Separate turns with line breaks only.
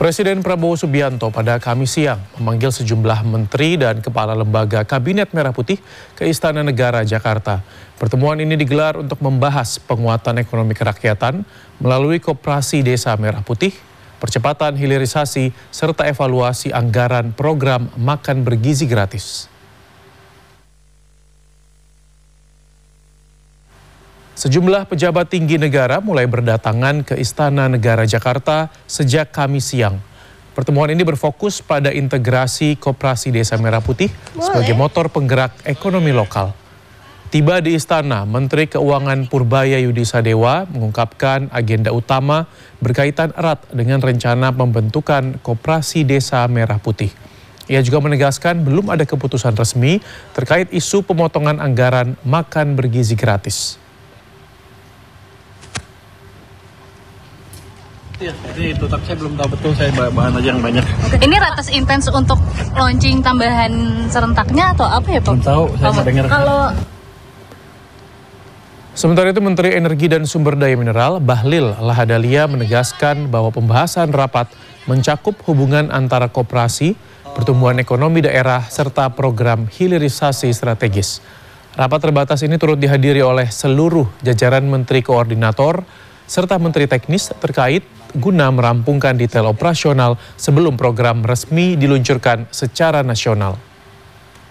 Presiden Prabowo Subianto pada Kamis siang memanggil sejumlah menteri dan kepala lembaga Kabinet Merah Putih ke Istana Negara, Jakarta. Pertemuan ini digelar untuk membahas penguatan ekonomi kerakyatan melalui Koperasi Desa Merah Putih, percepatan hilirisasi, serta evaluasi anggaran program makan bergizi gratis. Sejumlah pejabat tinggi negara mulai berdatangan ke Istana Negara Jakarta sejak Kamis siang. Pertemuan ini berfokus pada integrasi Koperasi Desa Merah Putih sebagai motor penggerak ekonomi lokal. Tiba di Istana, Menteri Keuangan Purbaya Yudisadewa mengungkapkan agenda utama berkaitan erat dengan rencana pembentukan Koperasi Desa Merah Putih. Ia juga menegaskan belum ada keputusan resmi terkait isu pemotongan anggaran makan bergizi gratis.
Ya, itu tapi saya belum tahu betul, saya bahan aja yang banyak.
Ini ratas intens untuk launching tambahan serentaknya atau apa ya Pak?
Belum tahu, saya nggak dengar.
Sementara itu Menteri Energi dan Sumber Daya Mineral Bahlil Lahadalia menegaskan bahwa pembahasan rapat mencakup hubungan antara koperasi, pertumbuhan ekonomi daerah, serta program hilirisasi strategis. Rapat terbatas ini turut dihadiri oleh seluruh jajaran Menteri Koordinator serta Menteri Teknis terkait guna merampungkan detail operasional sebelum program resmi diluncurkan secara nasional.